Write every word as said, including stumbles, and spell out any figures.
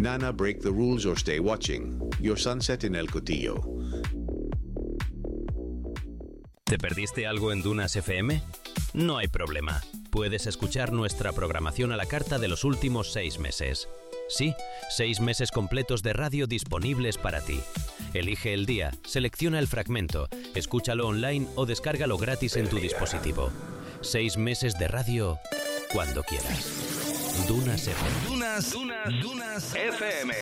Nana, break the rules or stay watching. Your sunset in El Cotillo. ¿Te perdiste algo en Dunas F M? No hay problema. Puedes escuchar nuestra programación a la carta de los últimos seis meses. Sí, seis meses completos de radio disponibles para ti. Elige el día, selecciona el fragmento, escúchalo online o descárgalo gratis en tu dispositivo. Seis meses de radio cuando quieras. Dunas F M. Dunas, Dunas, Dunas F M.